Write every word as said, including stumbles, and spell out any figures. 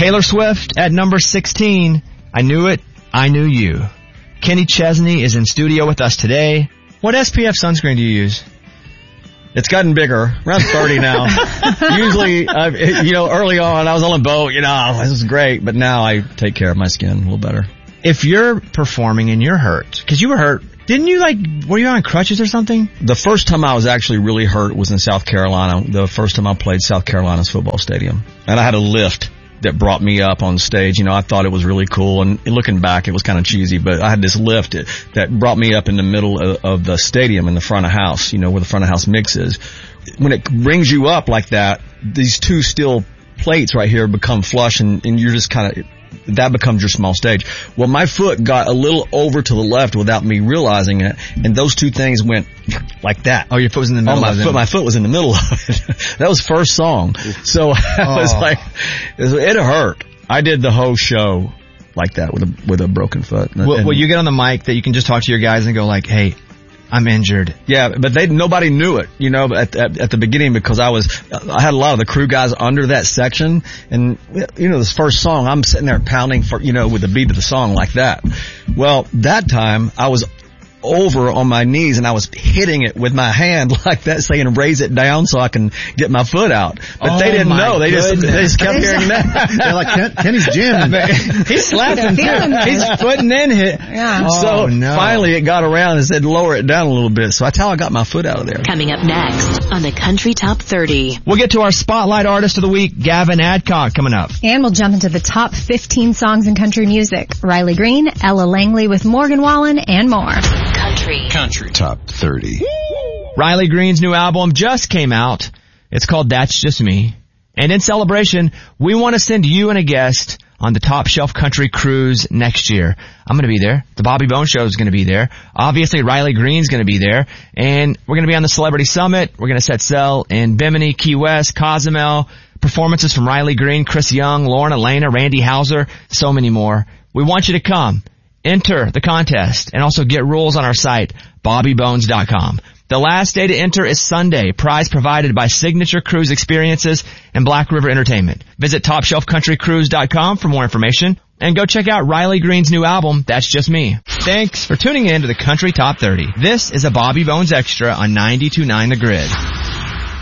Taylor Swift at number sixteen. I Knew It, I Knew You. Kenny Chesney is in studio with us today. What S P F sunscreen do you use? It's gotten bigger. Around thirty now. Usually, uh, you know, early on, I was on a boat, you know, this is great, but now I take care of my skin a little better. If you're performing and you're hurt, because you were hurt, didn't you, like, were you on crutches or something? The first time I was actually really hurt was in South Carolina. The first time I played South Carolina's football stadium. And I had a lift that brought me up on stage. You know, I thought it was really cool, and looking back, it was kind of cheesy, but I had this lift that brought me up in the middle of, of the stadium in the front of house, you know, where the front of house mix is. When it brings you up like that, these two steel plates right here become flush, and, and you're just kind of, that becomes your small stage. Well, my foot got a little over to the left without me realizing it, and those two things went like that. Oh, your foot was in the middle oh, my of it. Foot, my foot was in the middle of it. That was first song. So I oh. was like, it hurt. I did the whole show like that with a with a broken foot. Well, and, well, you get on the mic that you can just talk to your guys and go like, hey, I'm injured. Yeah, but they nobody knew it, you know, at, at, at the beginning, because I was, I had a lot of the crew guys under that section, and, you know, this first song, I'm sitting there pounding for, you know, with the beat of the song like that. Well, that time, I was over on my knees, and I was hitting it with my hand like that, saying raise it down so I can get my foot out. But oh they didn't know. They goodness. just they just kept hearing that. They're like, Ken, Kenny's jamming. He's slapping. He's footing in it. Yeah. So oh, no. finally it got around and said lower it down a little bit. So that's how I got my foot out of there. Coming up next on the Country Top thirty. We'll get to our Spotlight Artist of the Week, Gavin Adcock, coming up. And we'll jump into the top fifteen songs in country music. Riley Green, Ella Langley with Morgan Wallen, and more. Country. Country Top thirty. Riley Green's new album just came out. It's called That's Just Me. And in celebration, we want to send you and a guest on the Top Shelf Country Cruise next year. I'm going to be there. The Bobby Bones Show is going to be there. Obviously, Riley Green's going to be there. And we're going to be on the Celebrity Summit. We're going to set sail in Bimini, Key West, Cozumel. Performances from Riley Green, Chris Young, Lauren Elena, Randy Hauser, so many more. We want you to come. Enter the contest and also get rules on our site, bobby bones dot com. The last day to enter is Sunday. Prize provided by Signature Cruise Experiences and Black River Entertainment. Visit top shelf country cruise dot com for more information and go check out Riley Green's new album, That's Just Me. Thanks for tuning in to the Country Top thirty. This is a Bobby Bones Extra on ninety-two point nine The Grid.